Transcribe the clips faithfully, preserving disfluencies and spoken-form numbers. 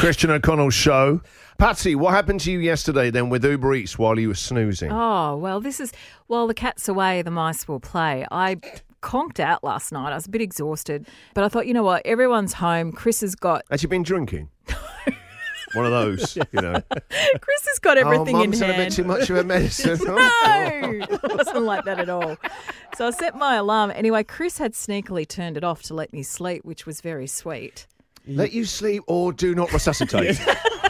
Christian O'Connell Show. Patsy, what happened to you yesterday then with Uber Eats while you were snoozing? Oh, well, this is, while the cat's away, the mice will play. I conked out last night. I was a bit exhausted. But I thought, you know what, everyone's home. Chris has got... Has you been drinking? One of those, you know. Chris has got everything oh, in Mum's hand. had a bit too much of her medicine. No, it wasn't like that at all. So I set my alarm. Anyway, Chris had sneakily turned it off to let me sleep, which was very sweet. Let you sleep or do not resuscitate.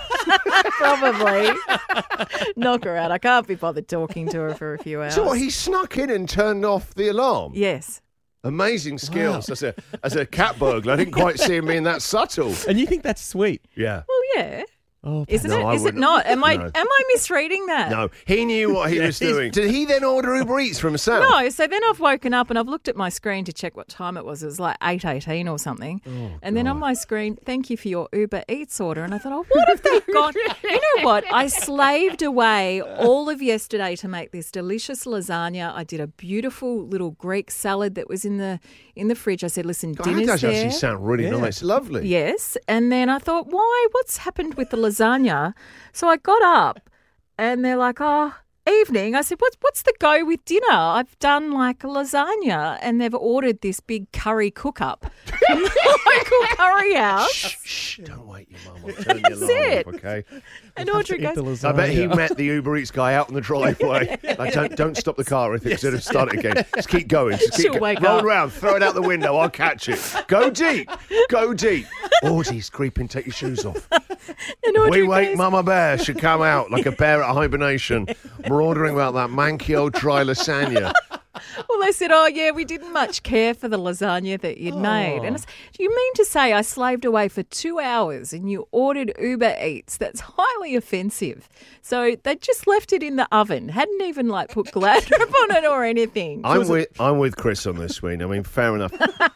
Probably. Knock her out. I can't be bothered talking to her for a few hours. So what, he snuck in and turned off the alarm? Yes. Amazing skills. Wow. As a as a cat burglar, I didn't quite see him being that subtle. And you think that's sweet? Yeah. Well, yeah. Oh, Isn't no, it? I Is it wouldn't. not? Am I No. am I misreading that? No, he knew what he was doing. Did he then order Uber Eats for himself? No, so then I've woken up and I've looked at my screen to check what time it was. It was like eight eighteen or something. Oh, and then on my screen, thank you for your Uber Eats order. And I thought, oh, what have they got? You know what? I slaved away all of yesterday to make this delicious lasagna. I did a beautiful little Greek salad that was in the in the fridge. I said, listen, God, dinner's that does there. actually sound really Yeah. nice. Lovely. Yes. And then I thought, why? What's happened with the lasagna? So I got up and they're like, oh, evening. I said, what's, what's the go with dinner? I've done like a lasagna, and they've ordered this big curry cook-up from the local curry house. Shh, shh, don't wake your mum. I'll turn your That's alarm it. off, okay? And Audrey goes, I bet he met the Uber Eats guy out in the driveway. Like, don't, don't stop the car if it's going to start it again. Just keep going. Just keep She'll go- wake Roll up. around, throw it out the window. I'll catch it. Go deep. Go deep. Audrey's creeping. Take your shoes off. and Audrey We wake goes, Mama Bear should come out like a bear at hibernation. We're ordering about that manky old dry lasagna. well, they said, oh, yeah, we didn't much care for the lasagna that you'd made. And I said, do you mean to say I slaved away for two hours and you ordered Uber Eats? That's highly offensive. So they just left it in the oven, hadn't even like put Gladrop on it or anything. I'm with, I'm with Chris on this, Sween. I mean, fair enough.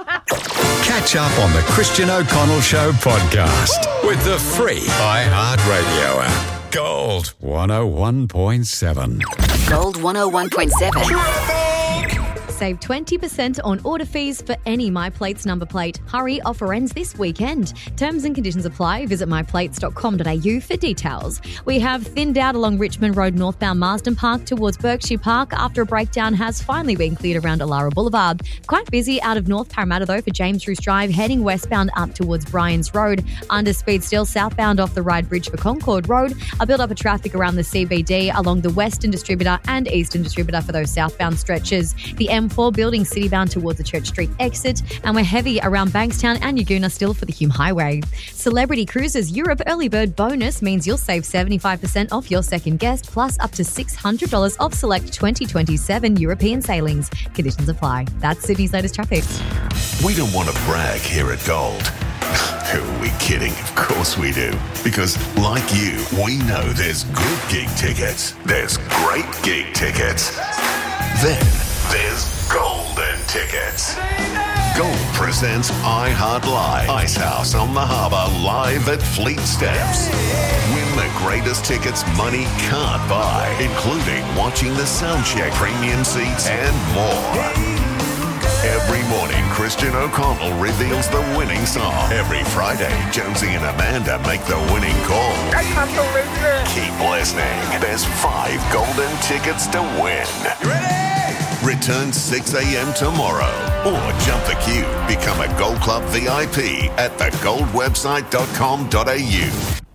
Catch up on the Christian O'Connell Show podcast with the free iHeartRadio app. Gold one oh one point seven. Gold one oh one point seven. Save twenty percent on order fees for any MyPlates number plate. Hurry, offer ends this weekend. Terms and conditions apply. Visit my plates dot com dot a u for details. We have thinned out along Richmond Road northbound Marsden Park towards Berkshire Park after a breakdown has finally been cleared around Alara Boulevard. Quite busy out of North Parramatta though for James Roos Drive, heading westbound up towards Bryans Road. Under speed still southbound off the Ryde Bridge for Concord Road. A build up of traffic around the C B D along the Western Distributor and Eastern Distributor for those southbound stretches. The M four building citybound towards the Church Street exit, and we're heavy around Bankstown and Yaguna still for the Hume Highway. Celebrity Cruises Europe early bird bonus means you'll save seventy-five percent off your second guest, plus up to six hundred dollars off select twenty twenty-seven European sailings. Conditions apply. That's Sydney's latest traffic. We don't want to brag here at Gold. Who are we kidding? Of course we do. Because, like you, we know there's good gig tickets. There's great gig tickets. Then there's golden tickets. Gold presents iHeart Live. Icehouse on the Harbour live at Fleet Steps. Win the greatest tickets money can't buy, including watching the soundcheck, premium seats, and more. Every morning, Christian O'Connell reveals the winning song. Every Friday, Jonesy and Amanda make the winning call. I can't believe it. Keep listening. There's five golden tickets to win. You ready? Return six a.m. tomorrow. Or jump the queue. Become a Gold Club V I P at the gold website dot com dot a u.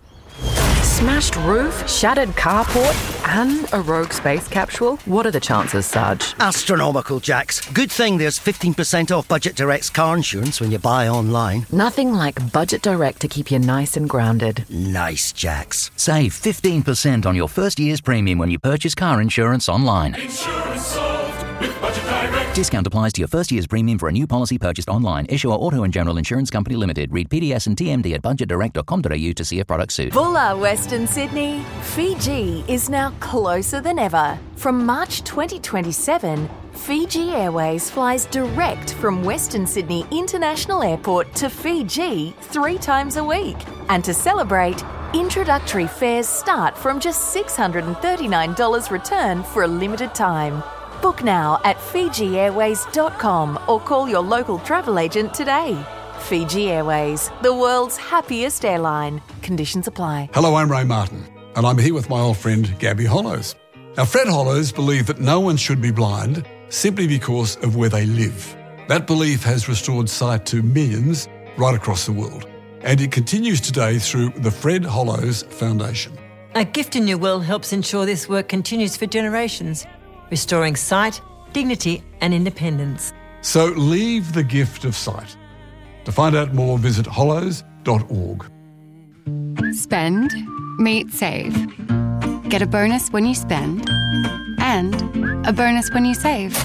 Smashed roof, shattered carport, and a rogue space capsule? What are the chances, Sarge? Astronomical, Jax. Good thing there's fifteen percent off Budget Direct's car insurance when you buy online. Nothing like Budget Direct to keep you nice and grounded. Nice, Jax. Save fifteen percent on your first year's premium when you purchase car insurance online. Insurance solved with Budget Direct. Discount applies to your first year's premium for a new policy purchased online. Issuer Auto and General Insurance Company Limited. Read P D S and T M D at budget direct dot com dot a u to see if products suit. Bulla, Western Sydney. Fiji is now closer than ever. From March twenty twenty-seven, Fiji Airways flies direct from Western Sydney International Airport to Fiji three times a week. And to celebrate, introductory fares start from just six hundred thirty-nine dollars return for a limited time. Book now at fiji airways dot com or call your local travel agent today. Fiji Airways, the world's happiest airline. Conditions apply. Hello, I'm Ray Martin, and I'm here with my old friend Gabby Hollows. Now, Fred Hollows believed that no one should be blind simply because of where they live. That belief has restored sight to millions right across the world, and it continues today through the Fred Hollows Foundation. A gift in your will helps ensure this work continues for generations, restoring sight, dignity and independence. So leave the gift of sight. To find out more, visit hollows dot org. Spend, meet, save. Get a bonus when you spend and a bonus when you save.